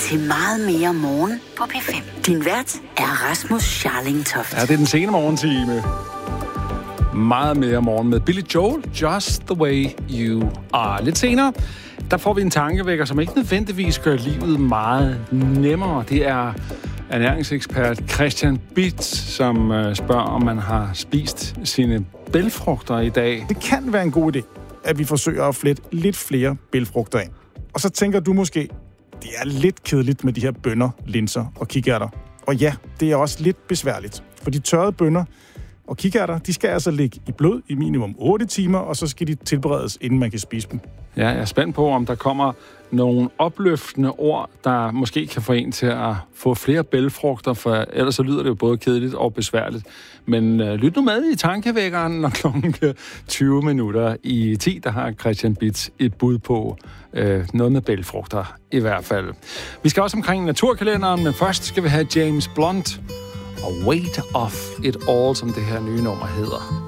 til Meget mere morgen på P5. Din vært er Rasmus Scharling Toft. Ja, det er den sene morgentime. Meget mere morgen med Billy Joel, Just the Way You Are. Lidt senere, der får vi en tankevækker, som ikke nødvendigvis gør livet meget nemmere. Det er ernæringsekspert Christian Bitz, som spørger, om man har spist sine bælgfrugter i dag. Det kan være en god idé, at vi forsøger at flette lidt flere bælgfrugter ind. Og så tænker du måske, det er lidt kedeligt med de her bønner, linser og kikærter. Og ja, det er også lidt besværligt. For de tørrede bønner og kikærter, de skal altså ligge i blød i minimum 8 timer, og så skal de tilberedes, inden man kan spise dem. Ja, jeg er spændt på, om der kommer nogle opløftende ord, der måske kan få en til at få flere bælgfrugter, for ellers så lyder det jo både kedeligt og besværligt. Men lyt nu med i tankevækkeren, når klokken 20 minutter i 10, der har Christian Bitz et bud på noget med bælgfrugter i hvert fald. Vi skal også omkring naturkalenderen, men først skal vi have James Blunt og Weight of It All, som det her nye nummer hedder.